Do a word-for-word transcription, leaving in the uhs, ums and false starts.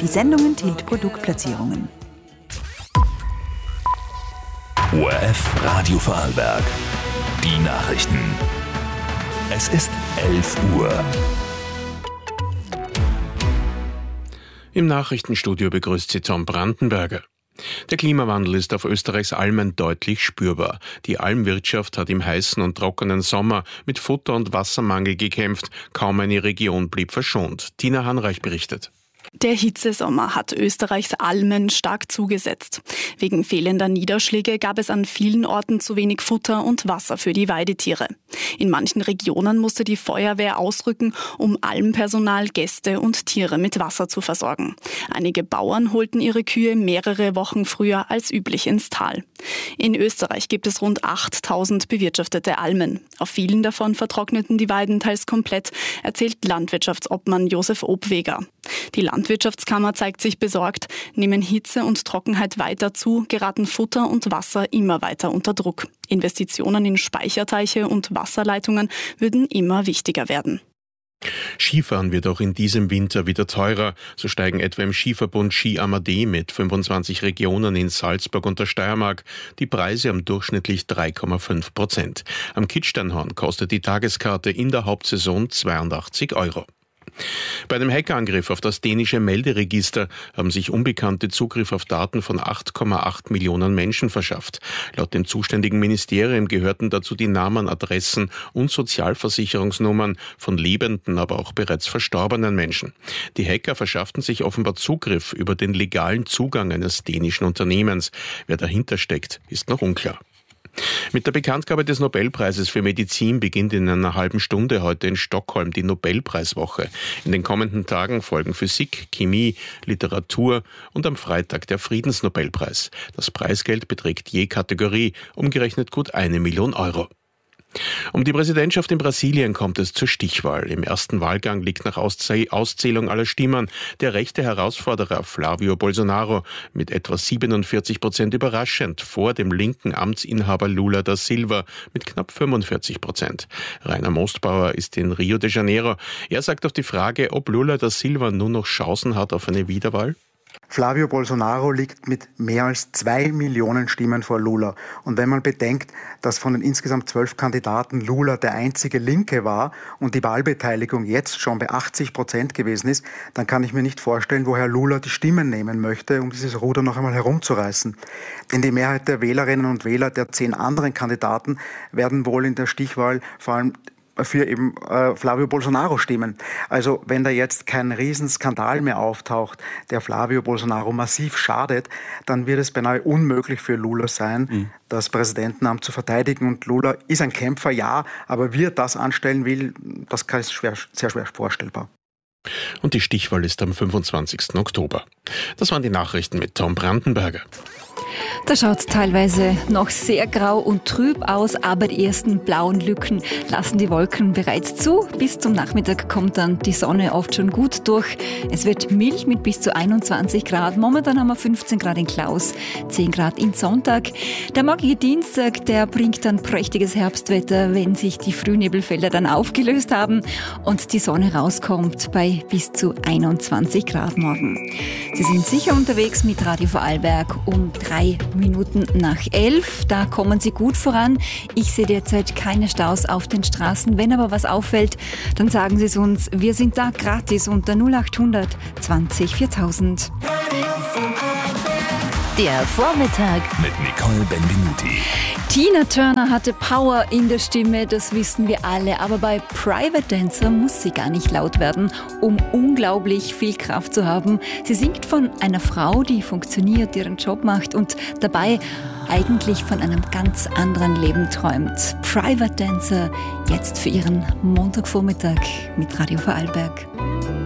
Die Sendung enthält Produktplatzierungen. O R F Radio Vorarlberg. Die Nachrichten. Es ist elf Uhr. Im Nachrichtenstudio begrüßt Sie Tom Brandenberger. Der Klimawandel ist auf Österreichs Almen deutlich spürbar. Die Almwirtschaft hat im heißen und trockenen Sommer mit Futter- und Wassermangel gekämpft. Kaum eine Region blieb verschont. Tina Hanreich berichtet. Der Hitzesommer hat Österreichs Almen stark zugesetzt. Wegen fehlender Niederschläge gab es an vielen Orten zu wenig Futter und Wasser für die Weidetiere. In manchen Regionen musste die Feuerwehr ausrücken, um Almpersonal, Gäste und Tiere mit Wasser zu versorgen. Einige Bauern holten ihre Kühe mehrere Wochen früher als üblich ins Tal. In Österreich gibt es rund achttausend bewirtschaftete Almen. Auf vielen davon vertrockneten die Weiden teils komplett, erzählt Landwirtschaftsobmann Josef Obweger. Die Landwirtschaftskammer zeigt sich besorgt. Nehmen Hitze und Trockenheit weiter zu, geraten Futter und Wasser immer weiter unter Druck. Investitionen in Speicherteiche und Wasserleitungen würden immer wichtiger werden. Skifahren wird auch in diesem Winter wieder teurer. So steigen etwa im Skiverbund Ski Amadee mit fünfundzwanzig Regionen in Salzburg und der Steiermark die Preise um durchschnittlich drei Komma fünf Prozent. Am Kitzsteinhorn kostet die Tageskarte in der Hauptsaison zweiundachtzig Euro. Bei einem Hackerangriff auf das dänische Melderegister haben sich Unbekannte Zugriff auf Daten von acht Komma acht Millionen Menschen verschafft. Laut dem zuständigen Ministerium gehörten dazu die Namen, Adressen und Sozialversicherungsnummern von lebenden, aber auch bereits verstorbenen Menschen. Die Hacker verschafften sich offenbar Zugriff über den legalen Zugang eines dänischen Unternehmens. Wer dahinter steckt, ist noch unklar. Mit der Bekanntgabe des Nobelpreises für Medizin beginnt in einer halben Stunde heute in Stockholm die Nobelpreiswoche. In den kommenden Tagen folgen Physik, Chemie, Literatur und am Freitag der Friedensnobelpreis. Das Preisgeld beträgt je Kategorie umgerechnet gut eine Million Euro. Um die Präsidentschaft in Brasilien kommt es zur Stichwahl. Im ersten Wahlgang liegt nach Auszählung aller Stimmen der rechte Herausforderer Flavio Bolsonaro mit etwa siebenundvierzig Prozent überraschend vor dem linken Amtsinhaber Lula da Silva mit knapp fünfundvierzig Prozent. Rainer Mostbauer ist in Rio de Janeiro. Er sagt auf die Frage, ob Lula da Silva nur noch Chancen hat auf eine Wiederwahl. Flavio Bolsonaro liegt mit mehr als zwei Millionen Stimmen vor Lula. Und wenn man bedenkt, dass von den insgesamt zwölf Kandidaten Lula der einzige Linke war und die Wahlbeteiligung jetzt schon bei achtzig Prozent gewesen ist, dann kann ich mir nicht vorstellen, woher Lula die Stimmen nehmen möchte, um dieses Ruder noch einmal herumzureißen. Denn die Mehrheit der Wählerinnen und Wähler der zehn anderen Kandidaten werden wohl in der Stichwahl vor allem für eben äh, Flavio Bolsonaro stimmen. Also wenn da jetzt kein Riesenskandal mehr auftaucht, der Flavio Bolsonaro massiv schadet, dann wird es beinahe unmöglich für Lula sein, mhm. das Präsidentenamt zu verteidigen. Und Lula ist ein Kämpfer, ja, aber wie er das anstellen will, das ist schwer, sehr schwer vorstellbar. Und die Stichwahl ist am fünfundzwanzigsten Oktober. Das waren die Nachrichten mit Tom Brandenberger. Da schaut es teilweise noch sehr grau und trüb aus, aber die ersten blauen Lücken lassen die Wolken bereits zu. Bis zum Nachmittag kommt dann die Sonne oft schon gut durch. Es wird mild mit bis zu einundzwanzig Grad. Momentan haben wir fünfzehn Grad in Klaus, zehn Grad in Sonntag. Der morgige Dienstag, der bringt dann prächtiges Herbstwetter, wenn sich die Frühnebelfelder dann aufgelöst haben und die Sonne rauskommt bei bis zu einundzwanzig Grad morgen. Sie sind sicher unterwegs mit Radio Vorarlberg um drei Minuten nach elf. Da kommen Sie gut voran. Ich sehe derzeit keine Staus auf den Straßen. Wenn aber was auffällt, dann sagen Sie es uns. Wir sind da gratis unter null achthundert zwanzig viertausend. Der Vormittag mit Nicole Benvenuti. Tina Turner hatte Power in der Stimme, das wissen wir alle. Aber bei Private Dancer muss sie gar nicht laut werden, um unglaublich viel Kraft zu haben. Sie singt von einer Frau, die funktioniert, ihren Job macht und dabei eigentlich von einem ganz anderen Leben träumt. Private Dancer, jetzt für Ihren Montagvormittag mit Radio Vorarlberg.